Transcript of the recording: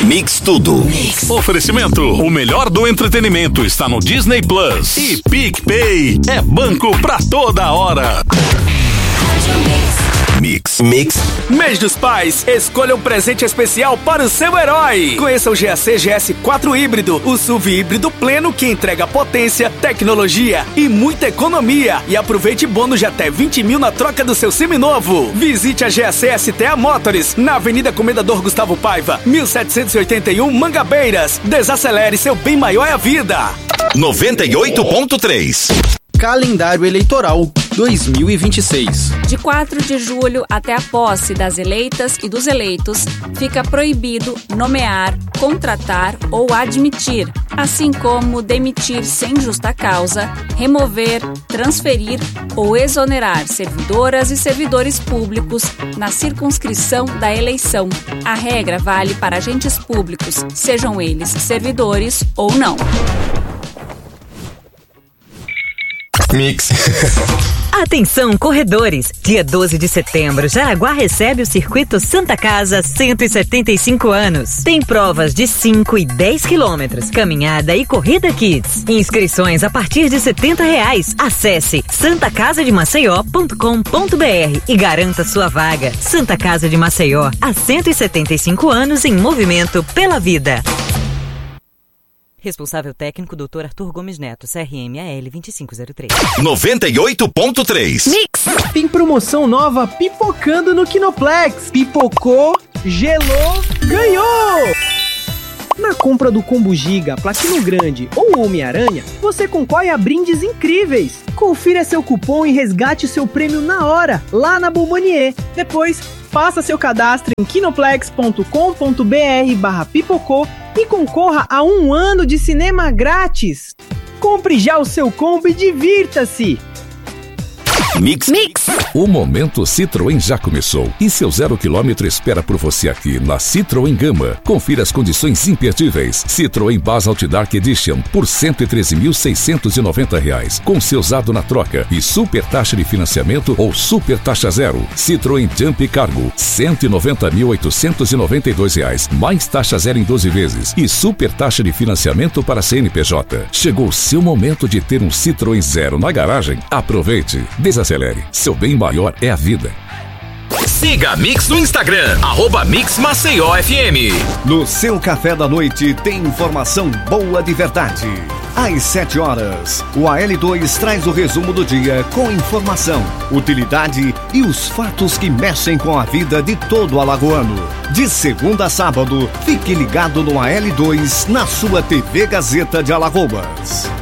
Mix Tudo. Mix. Oferecimento: o melhor do entretenimento está no Disney Plus. E PicPay é banco pra toda hora. Mix. Mês dos Pais, escolha um presente especial para o seu herói. Conheça o GAC GS4 híbrido, o SUV híbrido pleno que entrega potência, tecnologia e muita economia. E aproveite bônus de até 20 mil na troca do seu seminovo. Visite a GAC STA Motors, na Avenida Comendador Gustavo Paiva, 1781 Mangabeiras. Desacelere, seu bem maior é a vida. 98.3. Calendário Eleitoral 2026. De 4 de julho até a posse das eleitas e dos eleitos, fica proibido nomear, contratar ou admitir, assim como demitir sem justa causa, remover, transferir ou exonerar servidoras e servidores públicos na circunscrição da eleição. A regra vale para agentes públicos, sejam eles servidores ou não. Mix. Atenção, corredores! Dia 12 de setembro, Jaraguá recebe o Circuito Santa Casa 175 anos. Tem provas de 5 e 10 quilômetros, caminhada e corrida kids. Inscrições a partir de R$70. Acesse santacasademaceió.com.br e garanta sua vaga. Santa Casa de Maceió, há 175 anos em movimento pela vida. Responsável técnico, Dr. Arthur Gomes Neto, CRM-AL 2503. 98.3. Mix! Tem promoção nova pipocando no Kinoplex. Pipocou, gelou, ganhou! Na compra do Combo Giga, Platino Grande ou Homem-Aranha, você concorre a brindes incríveis. Confira seu cupom e resgate seu prêmio na hora, lá na Bombonier. Depois, faça seu cadastro em kinoplex.com.br/pipocou e concorra a 1 ano de cinema grátis. Compre já o seu combo e divirta-se! Mix. O momento Citroën já começou e seu 0 km espera por você aqui na Citroën Gama. Confira as condições imperdíveis. Citroën Basalt Dark Edition por R$113.690 com seu usado na troca e super taxa de financiamento ou super taxa zero. Citroën Jump Cargo R$190.892 mais taxa zero em 12 vezes e super taxa de financiamento para CNPJ. Chegou o seu momento de ter um Citroën Zero na garagem. Aproveite. Desacelere. Seu bem maior é a vida. Siga a Mix no Instagram, @MixMaceióFM. No seu café da noite tem informação boa de verdade. Às 7 horas, o AL2 traz o resumo do dia com informação, utilidade e os fatos que mexem com a vida de todo alagoano. De segunda a sábado, fique ligado no AL2 na sua TV Gazeta de Alagoas.